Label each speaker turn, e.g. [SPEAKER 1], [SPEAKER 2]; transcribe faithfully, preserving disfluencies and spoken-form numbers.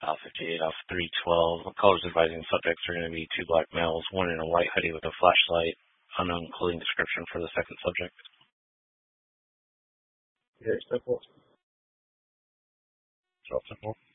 [SPEAKER 1] Uh, fifty-eight off three twelve. Callers advising subjects are going to be two black males, one in a white hoodie with a flashlight. Unknown clothing description for the second subject.
[SPEAKER 2] Yeah, step four.
[SPEAKER 1] Drop step four.